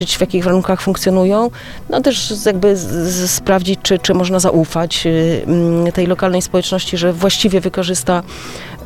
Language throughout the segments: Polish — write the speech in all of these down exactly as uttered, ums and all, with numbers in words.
w jakich warunkach funkcjonują, no też jakby z, z, sprawdzić, czy, czy można zaufać y, tej lokalnej społeczności, że właściwie wykorzysta y,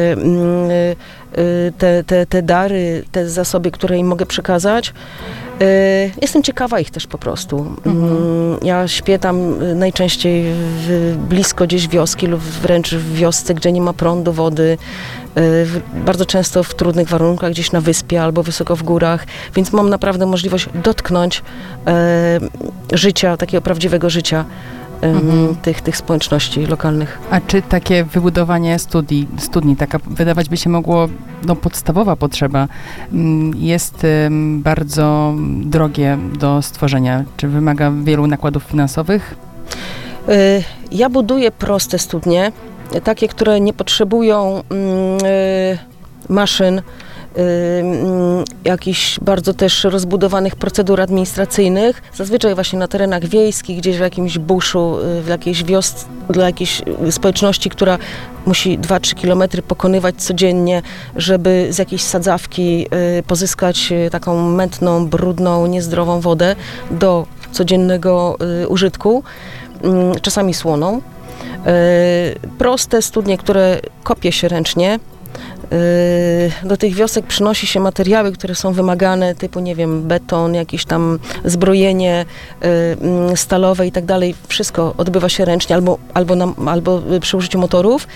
y, te, te, te dary, te zasoby, które im mogę przekazać. Y, jestem ciekawa ich też po prostu. Mhm. Y, ja śpię tam najczęściej w, blisko gdzieś wioski lub wręcz w wiosce, gdzie nie ma prądu, wody. W, bardzo często w trudnych warunkach, gdzieś na wyspie albo wysoko w górach, więc mam naprawdę możliwość dotknąć e, życia, takiego prawdziwego życia e, mhm. tych, tych społeczności lokalnych. A czy takie wybudowanie studii, studni, taka wydawać by się mogło, no podstawowa potrzeba, jest um, bardzo drogie do stworzenia? Czy wymaga wielu nakładów finansowych? E, ja buduję proste studnie, takie, które nie potrzebują y, maszyn, y, y, jakichś bardzo też rozbudowanych procedur administracyjnych. Zazwyczaj właśnie na terenach wiejskich, gdzieś w jakimś buszu, y, w jakiejś wiosce, dla jakiejś społeczności, która musi dwa trzy kilometry pokonywać codziennie, żeby z jakiejś sadzawki y, pozyskać y, taką mętną, brudną, niezdrową wodę do codziennego y, użytku, y, czasami słoną. Proste studnie, które kopie się ręcznie. Do tych wiosek przynosi się materiały, które są wymagane, typu, nie wiem, beton, jakieś tam zbrojenie stalowe i tak dalej. Wszystko odbywa się ręcznie albo, albo, na, albo przy użyciu motorów.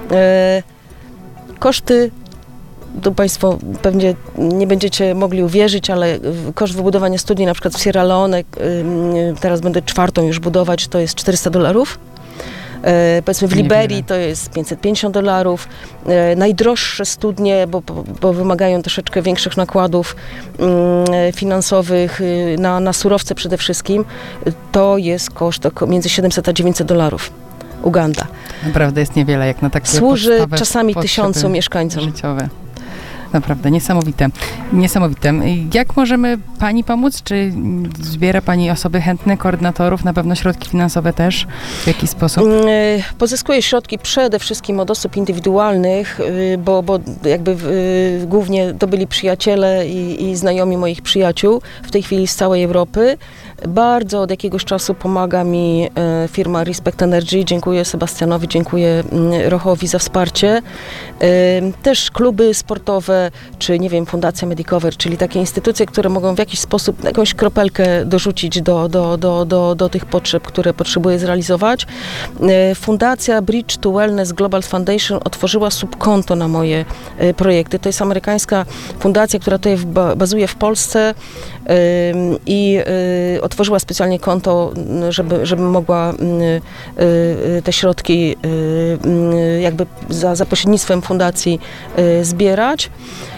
Koszty, to Państwo pewnie nie będziecie mogli uwierzyć, ale koszt wybudowania studni na przykład w Sierra Leone, teraz będę czwartą już budować, to jest czterysta dolarów. E, powiedzmy w Liberii to jest pięćset pięćdziesiąt dolarów. E, najdroższe studnie, bo, bo, bo wymagają troszeczkę większych nakładów e, finansowych e, na, na surowce przede wszystkim, to jest koszt między siedemset a dziewięćset dolarów. Uganda. Naprawdę jest niewiele jak na takie Służy czasami tysiącom mieszkańcom. Życiowe. Naprawdę, niesamowite. Niesamowite. Jak możemy Pani pomóc? Czy zbiera Pani osoby chętne, koordynatorów, na pewno środki finansowe też? W jaki sposób? Pozyskuję środki przede wszystkim od osób indywidualnych, bo, bo jakby głównie to byli przyjaciele i, i znajomi moich przyjaciół, w tej chwili z całej Europy. Bardzo od jakiegoś czasu pomaga mi firma Respect Energy. Dziękuję Sebastianowi, dziękuję Rochowi za wsparcie. Też kluby sportowe, czy nie wiem, Fundacja Medicover, czyli takie instytucje, które mogą w jakiś sposób jakąś kropelkę dorzucić do, do, do, do, do tych potrzeb, które potrzebuję zrealizować. Fundacja Bridge to Wellness Global Foundation otworzyła subkonto na moje projekty. To jest amerykańska fundacja, która tutaj bazuje w Polsce i otworzyła specjalnie konto, żeby, żeby mogła te środki jakby za, za pośrednictwem fundacji zbierać.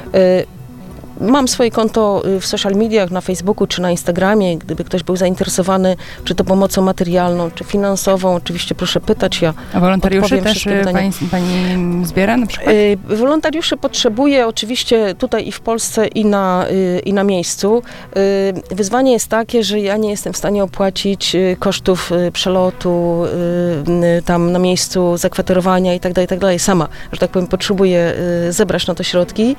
Mam swoje konto w social mediach, na Facebooku czy na Instagramie. Gdyby ktoś był zainteresowany, czy to pomocą materialną, czy finansową, oczywiście proszę pytać. Ja A wolontariuszy też pani, pani zbiera na przykład? Wolontariuszy potrzebuję oczywiście tutaj i w Polsce, i na, i na miejscu. Wyzwanie jest takie, że ja nie jestem w stanie opłacić kosztów przelotu tam na miejscu, zakwaterowania i tak dalej, i tak dalej. Sama, że tak powiem, potrzebuję zebrać na to środki.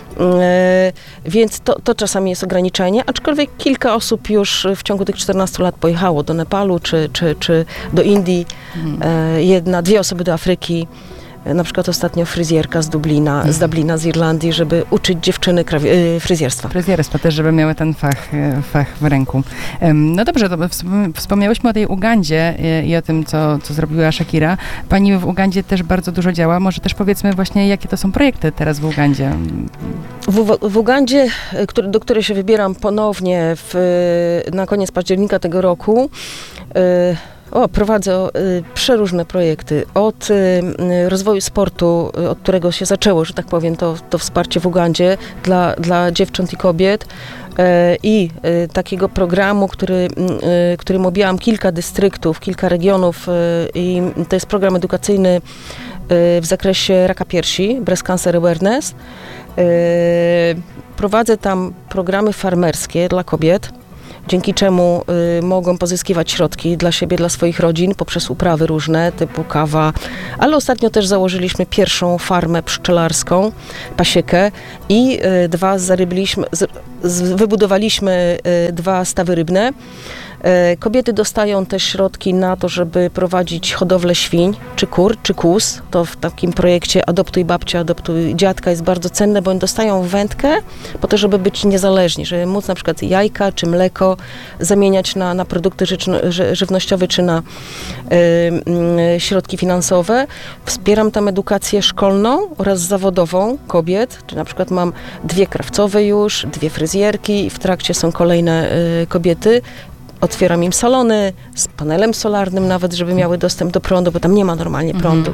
Więc to, to czasami jest ograniczenie, aczkolwiek kilka osób już w ciągu tych czternastu lat pojechało do Nepalu czy, czy, czy do Indii, mhm. jedna, dwie osoby do Afryki. Na przykład ostatnio fryzjerka z Dublina, mhm. z Dublina, z Irlandii, żeby uczyć dziewczyny krawi- fryzjerstwa. Fryzjerstwa też, żeby miały ten fach, fach w ręku. No dobrze, to wspomniałyśmy o tej Ugandzie i o tym, co, co zrobiła Shakira. Pani w Ugandzie też bardzo dużo działa. Może też powiedzmy właśnie, jakie to są projekty teraz w Ugandzie? W, w Ugandzie, który, do której się wybieram ponownie w, na koniec października tego roku, O, prowadzę y, przeróżne projekty. Od y, rozwoju sportu, y, od którego się zaczęło, że tak powiem, to, to wsparcie w Ugandzie dla, dla dziewcząt i kobiet. Y, I y, takiego programu, który, y, którym objęłam kilka dystryktów, kilka regionów. Y, I to jest program edukacyjny y, w zakresie raka piersi, Breast Cancer Awareness. Y, prowadzę tam programy farmerskie dla kobiet. dzięki czemu y, mogą pozyskiwać środki dla siebie, dla swoich rodzin poprzez uprawy różne, typu kawa, ale ostatnio też założyliśmy pierwszą farmę pszczelarską, pasiekę i y, dwa zarybiliśmy, z, z, wybudowaliśmy y, dwa stawy rybne. Y, kobiety dostają też środki na to, żeby prowadzić hodowlę świń, czy kur, czy kóz. To w takim projekcie Adoptuj babcia, adoptuj dziadka jest bardzo cenne, bo oni dostają wędkę po to, żeby być niezależni, żeby móc na przykład jajka czy mleko zamieniać na, na produkty życzno, ży, żywnościowe czy na y, y, środki finansowe. Wspieram tam edukację szkolną oraz zawodową kobiet, czy na przykład mam dwie krawcowe już, dwie fryzjerki i w trakcie są kolejne y, kobiety. Otwieram im salony z panelem solarnym nawet, żeby miały dostęp do prądu, bo tam nie ma normalnie prądu.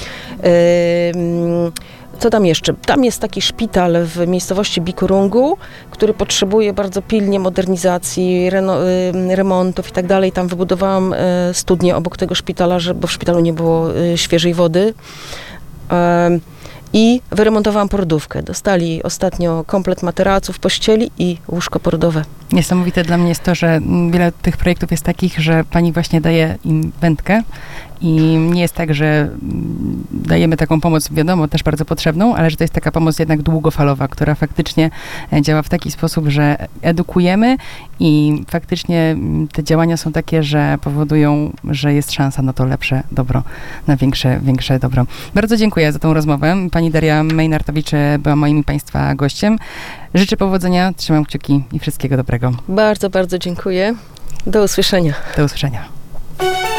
Mhm. Co tam jeszcze? Tam jest taki szpital w miejscowości Bikurungu, który potrzebuje bardzo pilnie modernizacji, reno, remontów i tak dalej. Tam wybudowałam studnię obok tego szpitala, bo w szpitalu nie było świeżej wody. I wyremontowałam porodówkę. Dostali ostatnio komplet materaców, pościeli i łóżko porodowe. Niesamowite dla mnie jest to, że wiele tych projektów jest takich, że pani właśnie daje im wędkę i nie jest tak, że dajemy taką pomoc, wiadomo, też bardzo potrzebną, ale że to jest taka pomoc jednak długofalowa, która faktycznie działa w taki sposób, że edukujemy i faktycznie te działania są takie, że powodują, że jest szansa na to lepsze dobro, na większe, większe dobro. Bardzo dziękuję za tą rozmowę. Pani Daria Mejnartowicz była moim Państwa gościem. Życzę powodzenia, trzymam kciuki i wszystkiego dobrego. Bardzo, bardzo dziękuję. Do usłyszenia. Do usłyszenia.